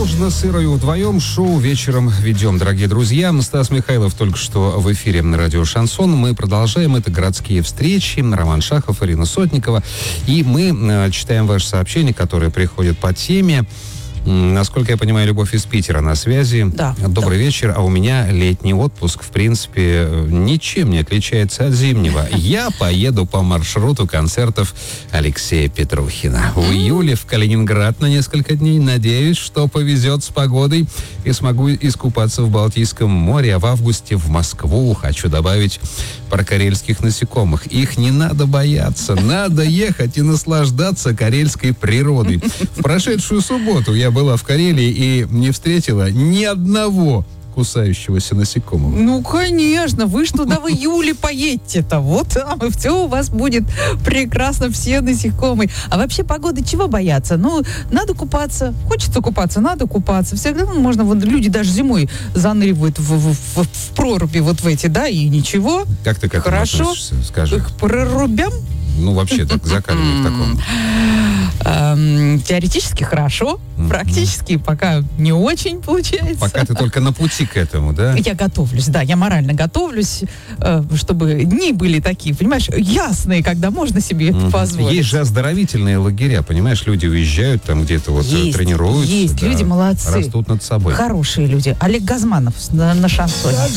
Нужно с Ирой вдвоем шоу вечером ведем, дорогие друзья. Стас Михайлов только что в эфире на радио «Шансон». Мы продолжаем. Это «Городские встречи». Роман Шахов, Ирина Сотникова. И мы читаем ваши сообщения, которые приходят по теме. Насколько я понимаю, Любовь из Питера на связи. Да. Добрый вечер. А у меня летний отпуск, в принципе, ничем не отличается от зимнего. Я поеду по маршруту концертов Алексея Петрухина. В июле в Калининград на несколько дней. Надеюсь, что повезет с погодой и смогу искупаться в Балтийском море. А в августе в Москву. Хочу добавить про карельских насекомых. Их не надо бояться. Надо ехать и наслаждаться карельской природой. В прошедшую субботу я была в Карелии и не встретила ни одного кусающегося насекомого. Ну, конечно, вы ж туда в июле поедете-то. Вот там, и все у вас будет прекрасно, все насекомые. А вообще погоды чего бояться? Ну, надо купаться. Хочется купаться, надо купаться. Всегда можно, вот люди даже зимой заныривают в проруби вот в эти, да, и ничего. Как ты как хорошо, скажи? К прорубям? Ну, вообще так, закаливай в таком. Теоретически хорошо, практически пока не очень получается. Пока ты только на пути к этому, да? Я готовлюсь, да, я морально готовлюсь, чтобы дни были такие, понимаешь, ясные, когда можно себе это позволить. Есть же оздоровительные лагеря, понимаешь, люди уезжают там где-то вот тренируются. Есть, да, люди молодцы. растут над собой. Хорошие люди. Олег Газманов на «Шансоне».